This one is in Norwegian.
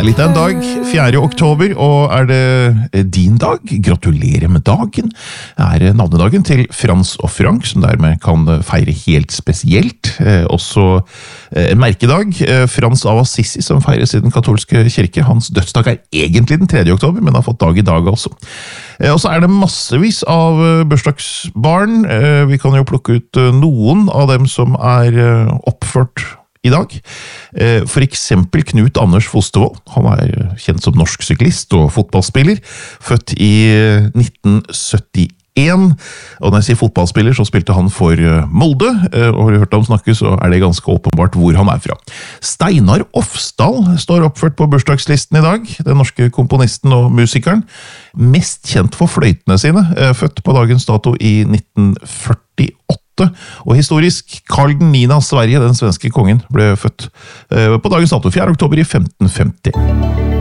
Det litt av en dag, 4. oktober, og det din dag? Gratulerer med dagen. Det navnedagen til Frans og Frank, som dermed kan feire helt spesielt. Også en merkedag, Frans av Assisi, som feires i den katolske kirke. Hans dødsdag egentlig den 3. oktober, men har fått dag i dag også. Og så det massevis av bursdagsbarn. Vi kan jo plukke ut noen av dem som oppført i dag. For eksempel Knut Anders Fostervold. Han kjent som norsk syklist og fotballspiller, født i 1971. Og når jeg sier fotballspiller, så spilte han for Molde, og har du hørt ham snakke, så det ganske åpenbart hvor han fra. Steinar Ofsdal står oppført på bursdagslisten i dag, den norske komponisten og musikeren, mest kjent for fløytene sine, født på dagens dato i 1948. Og historisk, Karl 9. av Sverige, den svenske kongen, ble født på dagens dato 4. oktober i 1550.